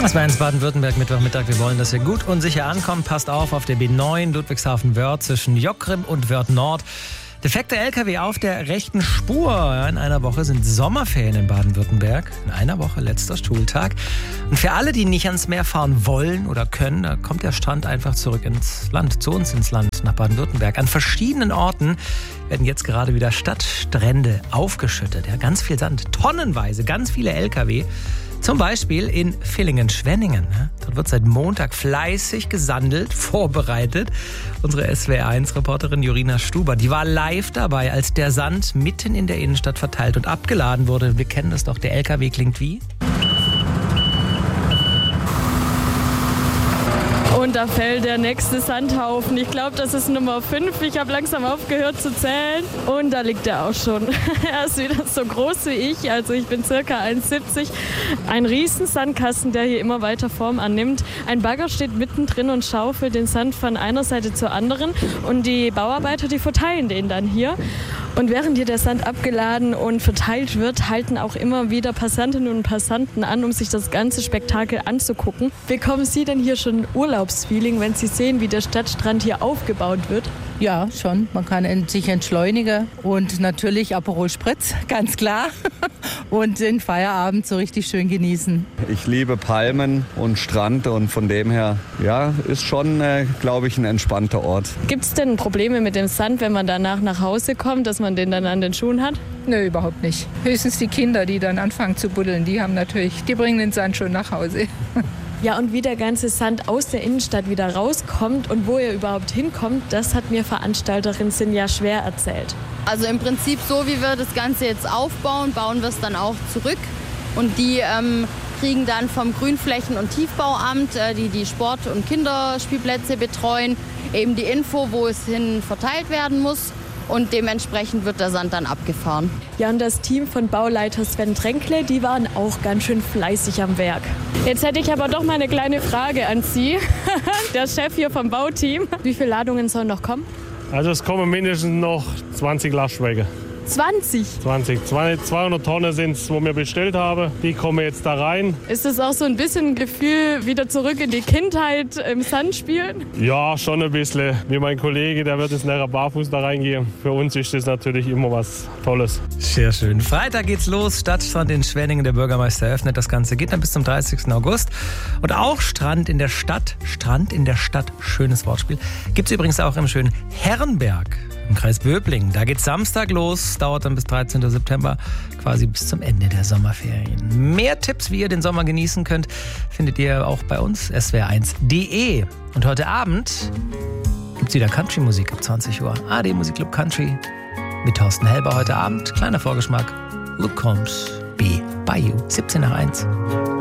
Das war ins Baden-Württemberg Mittwochmittag. Wir wollen, dass ihr gut und sicher ankommt. Passt auf der B9 Ludwigshafen-Wörth zwischen Jockgrim und Wörth Nord. Defekter LKW auf der rechten Spur. In einer Woche sind Sommerferien in Baden-Württemberg. In einer Woche letzter Schultag. Und für alle, die nicht ans Meer fahren wollen oder können, da kommt der Strand einfach zurück ins Land, zu uns ins Land, nach Baden-Württemberg. An verschiedenen Orten werden jetzt gerade wieder Stadtstrände aufgeschüttet. Ja, ganz viel Sand, tonnenweise, ganz viele LKW. Zum Beispiel in Villingen-Schwenningen. Dort wird seit Montag fleißig gesandelt, vorbereitet. Unsere SWR1-Reporterin Jorina Stuber, die war live dabei, als der Sand mitten in der Innenstadt verteilt und abgeladen wurde. Wir kennen das doch, der LKW klingt wie? Und da fällt der nächste Sandhaufen. Ich glaube, das ist Nummer 5. Ich habe langsam aufgehört zu zählen. Und da liegt er auch schon. Er ist wieder so groß wie ich. Also ich bin circa 1,70. Ein riesen Sandkasten, der hier immer weiter Form annimmt. Ein Bagger steht mittendrin und schaufelt den Sand von einer Seite zur anderen. Und die Bauarbeiter, die verteilen den dann hier. Und während hier der Sand abgeladen und verteilt wird, halten auch immer wieder Passantinnen und Passanten an, um sich das ganze Spektakel anzugucken. Bekommen Sie denn hier schon Urlaubsfeeling, wenn Sie sehen, wie der Stadtstrand hier aufgebaut wird? Ja, schon. Man kann sich entschleunigen und natürlich Aperol Spritz, ganz klar. Und den Feierabend so richtig schön genießen. Ich liebe Palmen und Strand und von dem her, ja, ist schon, glaube ich, ein entspannter Ort. Gibt es denn Probleme mit dem Sand, wenn man danach nach Hause kommt, dass man den dann an den Schuhen hat? Nö, überhaupt nicht. Höchstens die Kinder, die dann anfangen zu buddeln, die bringen den Sand schon nach Hause. Ja, und wie der ganze Sand aus der Innenstadt wieder rauskommt und wo er überhaupt hinkommt, das hat mir Veranstalterin Sinja Schwer erzählt. Also im Prinzip so, wie wir das Ganze jetzt aufbauen, bauen wir es dann auch zurück. Und die kriegen dann vom Grünflächen- und Tiefbauamt, die Sport- und Kinderspielplätze betreuen, eben die Info, wo es hin verteilt werden muss. Und dementsprechend wird der Sand dann abgefahren. Ja, und das Team von Bauleiter Sven Tränkle, die waren auch ganz schön fleißig am Werk. Jetzt hätte ich aber doch mal eine kleine Frage an Sie, der Chef hier vom Bauteam. Wie viele Ladungen sollen noch kommen? Also es kommen mindestens noch 20 Lastwagen. 20? 200 Tonnen sind es, wo wir bestellt haben. Die kommen jetzt da rein. Ist das auch so ein bisschen ein Gefühl, wieder zurück in die Kindheit im Sand spielen? Ja, schon ein bisschen. Wie mein Kollege, der wird jetzt nachher barfuß da reingehen. Für uns ist das natürlich immer was Tolles. Sehr schön. Freitag geht's los. Stadtstrand in Schwenningen. Der Bürgermeister eröffnet das Ganze. Geht dann bis zum 30. August. Und auch Strand in der Stadt. Strand in der Stadt. Schönes Wortspiel. Gibt's übrigens auch im schönen Herrenberg im Kreis Böblingen. Da geht's Samstag los, dauert dann bis 13. September, quasi bis zum Ende der Sommerferien. Mehr Tipps, wie ihr den Sommer genießen könnt, findet ihr auch bei uns, swr1.de. Und heute Abend gibt's wieder Country-Musik ab 20 Uhr. AD Musikclub Country mit Thorsten Helber heute Abend. Kleiner Vorgeschmack. Luke Combs, Be By You, 17 nach 1.